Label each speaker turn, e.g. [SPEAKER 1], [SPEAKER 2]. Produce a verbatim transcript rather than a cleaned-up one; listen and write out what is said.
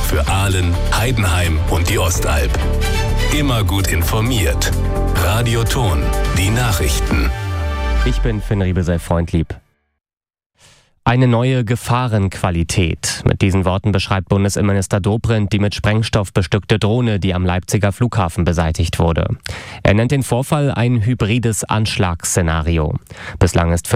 [SPEAKER 1] für Aalen, Heidenheim und die Ostalb. Immer gut informiert. Radio Thon, die Nachrichten.
[SPEAKER 2] Ich bin Finn Riebesell Freundlieb. Eine neue Gefahrenqualität. Mit diesen Worten beschreibt Bundesinnenminister Dobrindt die mit Sprengstoff bestückte Drohne, die am Leipziger Flughafen beseitigt wurde. Er nennt den Vorfall ein hybrides Anschlagsszenario. Bislang ist für